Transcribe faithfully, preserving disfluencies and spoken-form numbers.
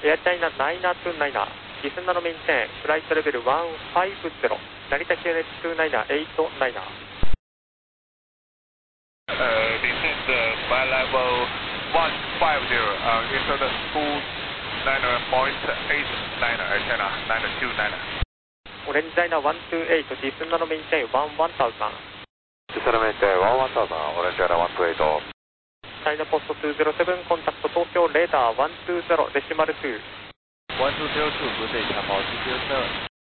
エアチャイナナイナーツーナイナー、リスナーのメインテン、フライトレベルいちごゼロ、成田系列ツーナイナーエイトナイナー。 Uh, descend uh, flight level one five zero, uh, insert two niner point eight niner, antenna niner two niner. オレンジダイナーいちにはち、ディスナーのメインテン、ワンワンタウザン。 ディスナーのメインテン、ワンワンタウザン、オレンジダイナーいちにはち。 チャイナポストにゼロセブン、コンタクト東京レーダーいちにゼロ、デシマルに。 one two zero two, good day, Chapel two zero seven.